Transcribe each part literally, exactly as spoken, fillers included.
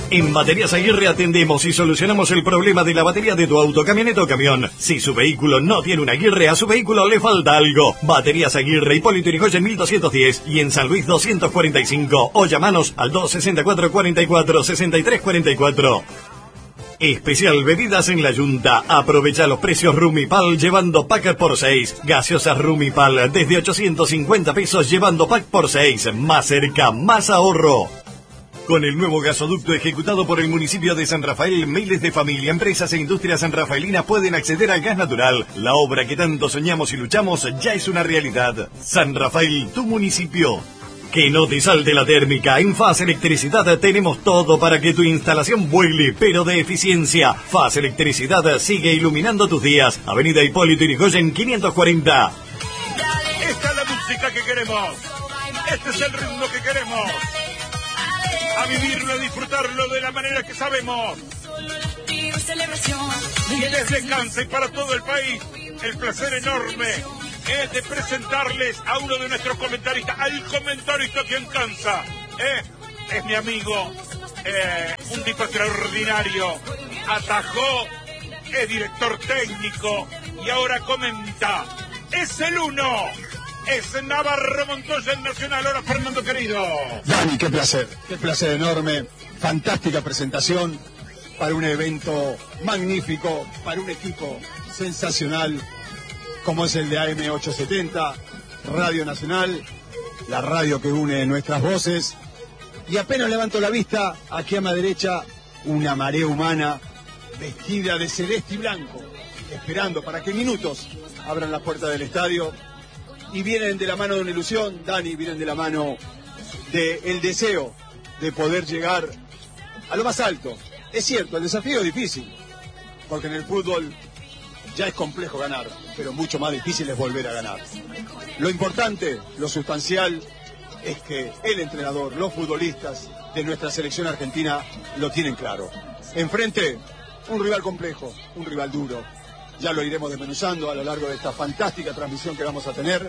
En Baterías Aguirre atendemos y solucionamos el problema de la batería de tu auto, camioneta o camión. Si su vehículo no tiene una Aguirre, a su vehículo le falta algo. Baterías Aguirre, Hipólito Yrigoyen mil doscientos diez y en San Luis doscientos cuarenta y cinco. O llamanos al dos sesenta y cuatro, cuarenta y cuatro, sesenta y tres cuarenta y cuatro. Especial bebidas en la Yunta. Aprovecha los precios Rumipal llevando pack por seis. Gaseosas Rumipal desde ochocientos cincuenta pesos llevando pack por seis. Más cerca, más ahorro. Con el nuevo gasoducto ejecutado por el municipio de San Rafael, miles de familias, empresas e industrias sanrafaelinas pueden acceder al gas natural. La obra que tanto soñamos y luchamos ya es una realidad. San Rafael, tu municipio. Que no te salte la térmica. En Faz Electricidad tenemos todo para que tu instalación vuele, pero de eficiencia. Faz Electricidad sigue iluminando tus días. Avenida Hipólito Yrigoyen quinientos cuarenta. Esta es la música que queremos. Este es el ritmo que queremos. A vivirlo, a disfrutarlo de la manera que sabemos. Y desde Kansas y para todo el país, el placer enorme es de presentarles a uno de nuestros comentaristas, al comentarista que en Kansas, ¿eh? Es mi amigo, eh, un tipo extraordinario, atajó, es director técnico y ahora comenta. Es el uno. Es Navarro Montoya en Nacional. Hola, Fernando querido. Dani, qué placer, qué placer enorme. Fantástica presentación para un evento magnífico, para un equipo sensacional como es el de A M ochocientos setenta, Radio Nacional, la radio que une nuestras voces. Y apenas levanto la vista, aquí a mi derecha, una marea humana vestida de celeste y blanco, esperando para que en minutos abran la puerta del estadio. Y vienen de la mano de una ilusión, Dani, vienen de la mano del deseo de poder llegar a lo más alto. Es cierto, el desafío es difícil, porque en el fútbol ya es complejo ganar, pero mucho más difícil es volver a ganar. Lo importante, lo sustancial, es que el entrenador, los futbolistas de nuestra selección argentina lo tienen claro. Enfrente, un rival complejo, un rival duro. Ya lo iremos desmenuzando a lo largo de esta fantástica transmisión que vamos a tener.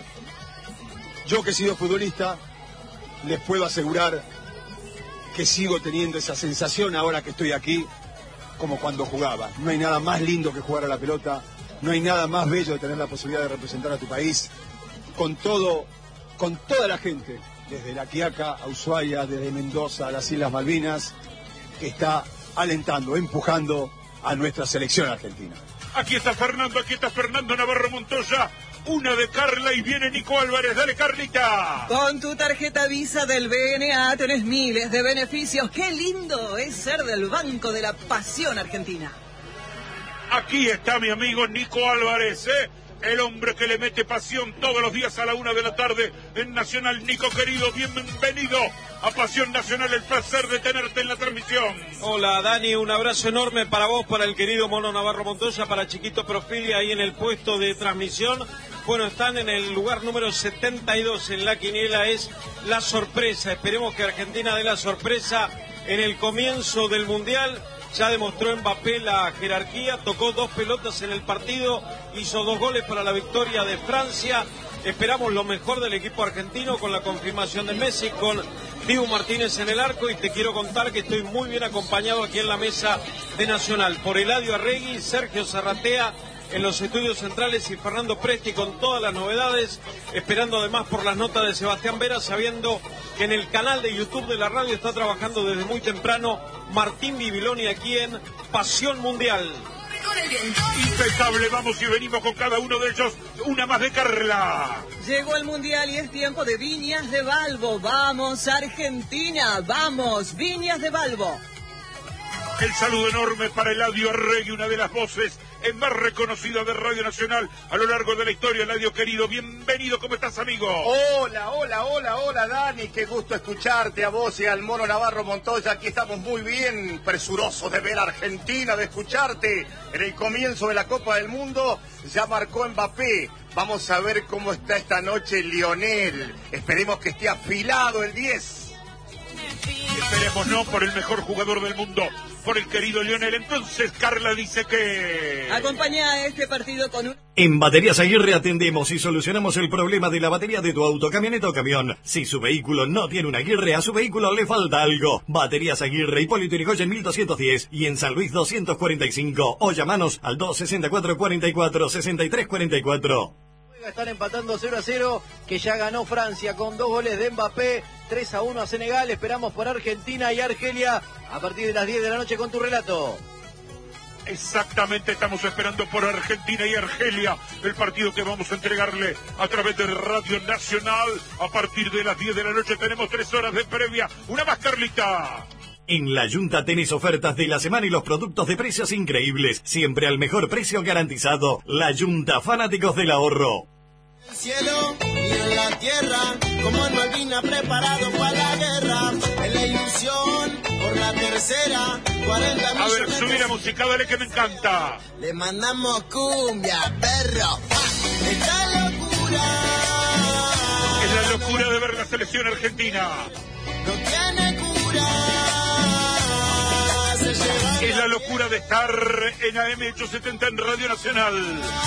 Yo que he sido futbolista, les puedo asegurar que sigo teniendo esa sensación ahora que estoy aquí, como cuando jugaba. No hay nada más lindo que jugar a la pelota, no hay nada más bello de tener la posibilidad de representar a tu país, con todo, con toda la gente, desde La Quiaca a Ushuaia, desde Mendoza a las Islas Malvinas, que está alentando, empujando a nuestra selección argentina. Aquí está Fernando, aquí está Fernando Navarro Montoya. Una de Carla y viene Nico Álvarez. Dale, Carlita. Con tu tarjeta Visa del B N A tenés miles de beneficios. Qué lindo es ser del Banco de la Pasión Argentina. Aquí está mi amigo Nico Álvarez, ¿eh? El hombre que le mete pasión todos los días a la una de la tarde en Nacional. Nico, querido, bienvenido a Pasión Nacional. El placer de tenerte en la transmisión. Hola, Dani, un abrazo enorme para vos, para el querido Mono Navarro Montoya, para Chiquito Profili ahí en el puesto de transmisión. Bueno, están en el lugar número setenta y dos en la quiniela, es la sorpresa. Esperemos que Argentina dé la sorpresa en el comienzo del Mundial. Ya demostró Mbappé la jerarquía, tocó dos pelotas en el partido, hizo dos goles para la victoria de Francia. Esperamos lo mejor del equipo argentino con la confirmación de Messi, con Dibu Martínez en el arco, y te quiero contar que estoy muy bien acompañado aquí en la mesa de Nacional por Eladio Arregui, Sergio Zarratea en los estudios centrales y Fernando Presti con todas las novedades, esperando además por las notas de Sebastián Vera, sabiendo que en el canal de YouTube de la radio está trabajando desde muy temprano Martín Bibiloni aquí en Pasión Mundial. Impecable, vamos y venimos con cada uno de ellos. Una más de Carla. Llegó el Mundial y es tiempo de Viñas de Balbo. Vamos Argentina, vamos Viñas de Balbo. El saludo enorme para Eladio Arregui, una de las voces más reconocidas de Radio Nacional a lo largo de la historia. Eladio, querido, bienvenido, ¿cómo estás, amigo? Hola, hola, hola, hola, Dani, qué gusto escucharte a vos y al Mono Navarro Montoya. Aquí estamos muy bien, presurosos de ver a Argentina, de escucharte. En el comienzo de la Copa del Mundo ya marcó Mbappé. Vamos a ver cómo está esta noche Lionel. Esperemos que esté afilado el diez. Esperemos no por el mejor jugador del mundo, por el querido Lionel. Entonces Carla dice que... Acompaña a este partido con un... En Baterías Aguirre atendemos y solucionamos el problema de la batería de tu auto, camioneta o camión. Si su vehículo no tiene una Aguirre, a su vehículo le falta algo. Baterías Aguirre, Hipólito Yrigoyen mil doscientos diez y en San Luis doscientos cuarenta y cinco. O llamanos al dos sesenta y cuatro, cuarenta y cuatro, sesenta y tres cuarenta y cuatro. Están empatando cero a cero, que ya ganó Francia con dos goles de Mbappé, tres a uno a Senegal. Esperamos por Argentina y Argelia a partir de las diez de la noche con tu relato. Exactamente, estamos esperando por Argentina y Argelia, el partido que vamos a entregarle a través de Radio Nacional. A partir de las diez de la noche tenemos tres horas de previa. Una más, Carlita. En La Yunta tenés ofertas de la semana y los productos de precios increíbles. Siempre al mejor precio garantizado. La Yunta, fanáticos del ahorro. El cielo y en la tierra, como en Malvinas preparado para la guerra. En la ilusión, por la tercera, cuarenta A ver, millones subí de- la música, dale que me encanta. Le mandamos cumbia, perro. ¡Ah! Esta locura Es la locura de ver la selección argentina. no tiene cura. Se lleva Es la locura de estar en A M ochocientos setenta en Radio Nacional.